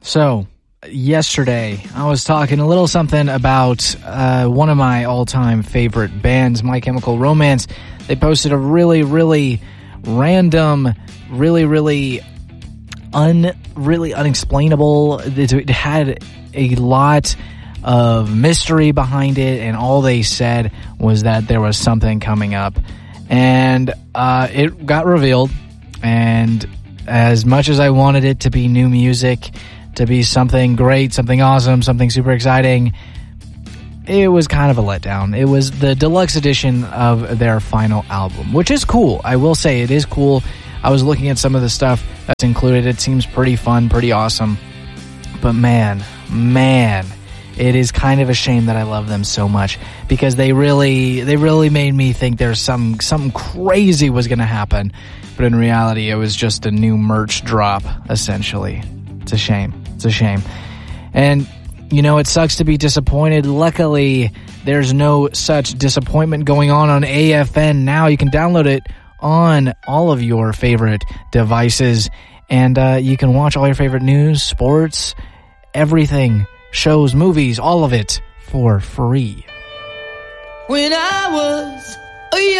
So, yesterday, I was talking a little something about one of my all-time favorite bands, My Chemical Romance. They posted a really, really random, really unexplainable. It had a lot of mystery behind it, and all they said was that there was something coming up. And it got revealed, and as much as I wanted it to be new music, to be something great, something awesome, something super exciting, it was kind of a letdown. It was the deluxe edition of their final album, which is cool. I will say it is cool. I was looking at some of the stuff that's included. It seems pretty fun, pretty awesome. But man, it is kind of a shame that I love them so much, because they really made me think there's something crazy was going to happen. But in reality, it was just a new merch drop, essentially. It's a shame. And, you know, it sucks to be disappointed. Luckily, there's no such disappointment going on AFN now. You can download it on all of your favorite devices, and you can watch all your favorite news, sports, everything, shows, movies, all of it for free. When I was a